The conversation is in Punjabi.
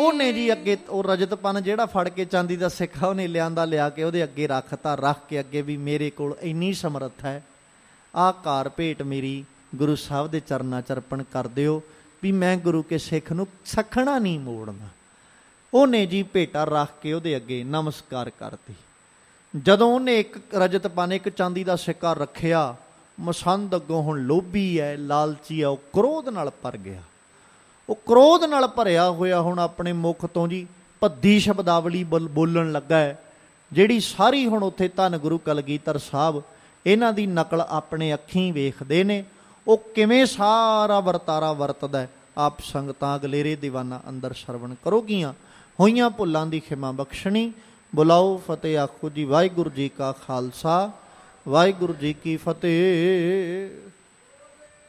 ਉਹਨੇ ਜੀ ਅੱਗੇ ਉਹ ਰਜਤਪਨ ਜਿਹੜਾ ਫੜ ਕੇ ਚਾਂਦੀ ਦਾ ਸਿੱਕਾ ਉਹਨੇ ਲਿਆ ਕੇ ਉਹਦੇ ਅੱਗੇ ਰੱਖਤਾ, ਰੱਖ ਕੇ ਅੱਗੇ ਵੀ ਮੇਰੇ ਕੋਲ ਇੰਨੀ ਸਮਰੱਥਾ ਹੈ, ਆਹ ਕਾਰ ਭੇਟ ਮੇਰੀ ਗੁਰੂ ਸਾਹਿਬ ਦੇ ਚਰਨਾਂ 'ਚ ਅਰਪਣ ਕਰ ਦਿਓ ਵੀ ਮੈਂ ਗੁਰੂ ਕੇ ਸਿੱਖ ਨੂੰ ਸੱਖਣਾ ਨਹੀਂ ਮੋੜਨਾ। ਉਹਨੇ ਜੀ ਭੇਟਾ ਰੱਖ ਕੇ ਉਹਦੇ ਅੱਗੇ ਨਮਸਕਾਰ ਕਰਤੀ। ਜਦੋਂ ਉਹਨੇ ਇੱਕ ਰਜਤਪਨ ਇੱਕ ਚਾਂਦੀ ਦਾ ਸਿੱਕਾ ਰੱਖਿਆ, ਮਸੰਦ ਅੱਗੋਂ ਹੁਣ ਲੋਭੀ ਹੈ, ਲਾਲਚੀ ਹੈ, ਉਹ ਕ੍ਰੋਧ ਨਾਲ ਭਰ ਗਿਆ। ਉਹ ਕ੍ਰੋਧ ਨਾਲ ਭਰਿਆ ਹੋਇਆ ਹੁਣ ਆਪਣੇ ਮੁਖ ਤੋਂ ਜੀ ਭੱਦੀ ਸ਼ਬਦਾਵਲੀ ਬੋਲਣ ਲੱਗਾ ਹੈ, ਜਿਹੜੀ ਸਾਰੀ ਹੁਣ ਉੱਥੇ ਧੰਨ ਗੁਰੂ ਕਲਗੀਧਰ ਸਾਹਿਬ ਇਹਨਾਂ ਦੀ ਨਕਲ ਆਪਣੇ ਅੱਖੀਂ ਵੇਖਦੇ ਨੇ। ਉਹ ਕਿਵੇਂ ਸਾਰਾ ਵਰਤਾਰਾ ਵਰਤਦਾ, ਆਪ ਸੰਗਤਾਂ ਅਗਲੇਰੇ ਦੀਵਾਨਾ ਅੰਦਰ ਸਰਵਣ ਕਰੋਗੀਆਂ। ਹੋਈਆਂ ਭੁੱਲਾਂ ਦੀ ਖਿਮਾ ਬਖਸ਼ਣੀ। ਬੁਲਾਓ ਫਤਿਹ ਆਖੋ ਜੀ। ਵਾਹਿਗੁਰੂ ਜੀ ਕਾ ਖਾਲਸਾ, ਵਾਹਿਗੁਰੂ ਜੀ ਕੀ ਫਤਿਹ।